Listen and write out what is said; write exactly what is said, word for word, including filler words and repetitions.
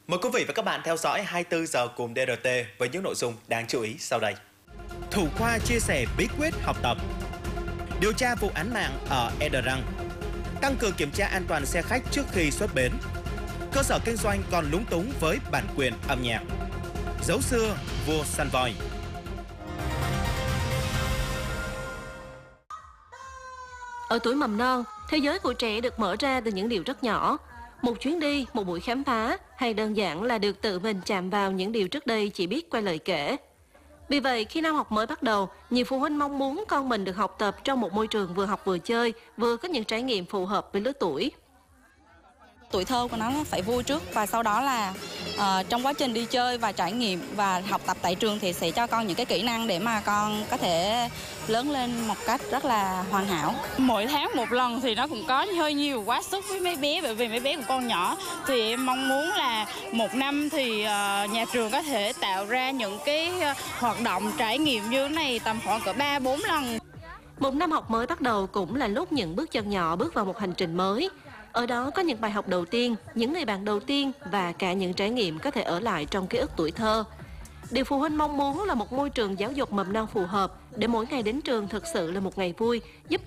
Mời quý vị và các bạn theo dõi hai mươi tư giờ cùng đê rờ tê với những nội dung đáng chú ý sau đây. Thủ khoa chia sẻ bí quyết học tập. Điều tra vụ án mạng ở Ê Đờ Răng. Tăng cường kiểm tra an toàn xe khách trước khi xuất bến. Cơ sở kinh doanh còn lúng túng với bản quyền âm nhạc. Dấu xưa vua săn voi. Ở tuổi mầm non, thế giới của trẻ được mở ra từ những điều rất nhỏ. Một chuyến đi, một buổi khám phá, hay đơn giản là được tự mình chạm vào những điều trước đây chỉ biết qua lời kể. Vì vậy, khi năm học mới bắt đầu, nhiều phụ huynh mong muốn con mình được học tập trong một môi trường vừa học vừa chơi, vừa có những trải nghiệm phù hợp với lứa tuổi. Tuổi thơ của nó phải vui trước và sau đó là uh, trong quá trình đi chơi và trải nghiệm và học tập tại trường thì sẽ cho con những cái kỹ năng để mà con có thể lớn lên một cách rất là hoàn hảo. Mỗi tháng một lần thì nó cũng có hơi nhiều quá sức với mấy bé, bởi vì mấy bé của con nhỏ thì em mong muốn là một năm thì uh, nhà trường có thể tạo ra những cái uh, hoạt động trải nghiệm như thế này tầm khoảng cỡ ba bốn lần. Một năm học mới bắt đầu cũng là lúc những bước chân nhỏ bước vào một hành trình mới. Ở đó có những bài học đầu tiên, những người bạn đầu tiên và cả những trải nghiệm có thể ở lại trong ký ức tuổi thơ. Điều phụ huynh mong muốn là một môi trường giáo dục mầm non phù hợp để mỗi ngày đến trường thực sự là một ngày vui, giúp